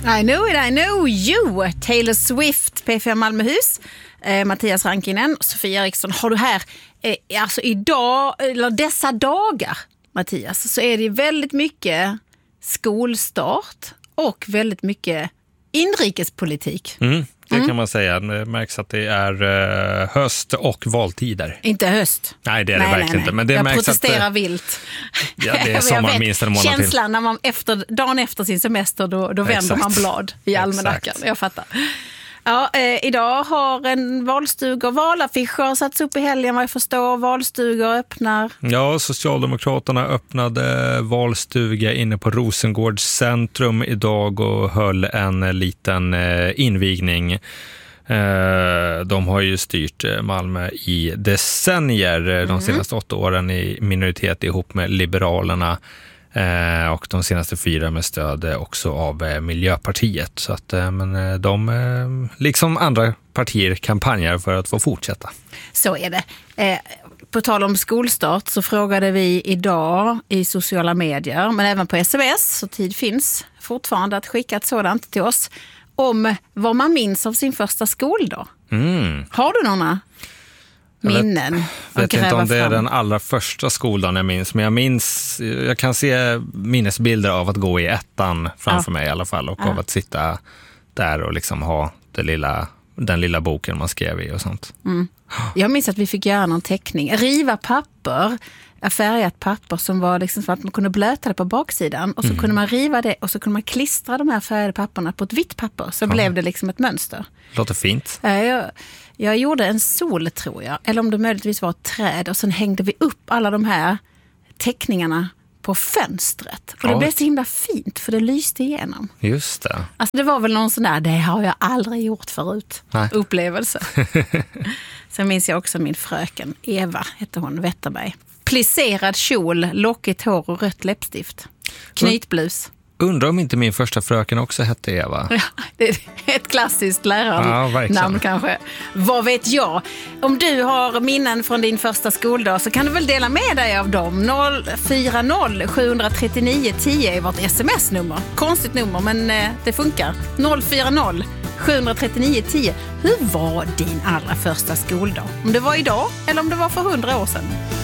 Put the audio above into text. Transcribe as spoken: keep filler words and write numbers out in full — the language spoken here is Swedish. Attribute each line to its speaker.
Speaker 1: I know it, I know you. Taylor Swift, P fem Malmöhus, eh, Mattias Rankinen, Sofia Eriksson. Har du här, eh, alltså idag, eller dessa dagar, Mattias, så är det väldigt mycket skolstart och väldigt mycket inrikespolitik.
Speaker 2: Mm, det
Speaker 1: mm.
Speaker 2: kan man säga. Det märks att det är uh, höst och valtider.
Speaker 1: Inte höst.
Speaker 2: Nej, det är
Speaker 1: nej,
Speaker 2: det verkligen
Speaker 1: nej, nej.
Speaker 2: inte. Men det
Speaker 1: jag
Speaker 2: märks
Speaker 1: protesterar
Speaker 2: att,
Speaker 1: vilt.
Speaker 2: Ja, det är sommar minst en månad till.
Speaker 1: Känslan när man efter, dagen efter sin semester, då, då vänder
Speaker 2: Exakt.
Speaker 1: man blad i almanackan.
Speaker 2: Exakt.
Speaker 1: Jag fattar. Ja, eh, idag har en valstugor, valaffischer satts upp i helgen, vad jag förstår. Valstugor öppnar.
Speaker 2: Ja, Socialdemokraterna öppnade valstuga inne på Rosengårds centrum idag och höll en liten eh, invigning. Eh, de har ju styrt Malmö i decennier, mm. de senaste åtta åren i minoritet ihop med Liberalerna. Eh, och de senaste fyra med stöd också av eh, Miljöpartiet. Så att eh, men de, eh, liksom andra partier, kampanjer för att få fortsätta.
Speaker 1: Så är det. Eh, på tal om skolstart så frågade vi idag i sociala medier, men även på sms, så tid finns fortfarande att skicka ett sådant till oss, om vad man minns av sin första skoldag. Mm. Har du några minnen?
Speaker 2: Jag vet inte om det är den allra första skoldagen jag minns, men jag minns, jag kan se minnesbilder av att gå i ettan framför ja. mig i alla fall, och ja. av att sitta där och liksom ha det lilla, den lilla boken man skrev i och sånt.
Speaker 1: Mm. Jag minns att vi fick göra någon teckning, riva papper, färgat papper som var liksom så att man kunde blöta det på baksidan, och så mm. kunde man riva det och så kunde man klistra de här färgade papperna på ett vitt papper, så ja. blev det liksom ett mönster.
Speaker 2: Låter fint.
Speaker 1: Jag, jag gjorde en sol, tror jag, eller om det möjligtvis var ett träd, och sen hängde vi upp alla de här teckningarna på fönstret. Och det ja. blev så himla fint, för det lyste igenom.
Speaker 2: Just det.
Speaker 1: Alltså det var väl någon sån där, det har jag aldrig gjort förut, Nej. upplevelse. Sen minns jag också min fröken, Eva hette hon, Wetterberg. Plisserad kjol, lockigt hår och rött läppstift. Knytblus.
Speaker 2: Undrar om inte min första fröken också hette Eva.
Speaker 1: Ja, det är ett klassiskt lärarnamn ja, kanske. Vad vet jag? Om du har minnen från din första skoldag så kan du väl dela med dig av dem. noll fyra noll sju tre nio tio är vårt sms-nummer. Konstigt nummer, men eh, det funkar. noll fyra noll sju tre nio tio. Hur var din allra första skoldag? Om det var idag eller om det var för hundra år sedan?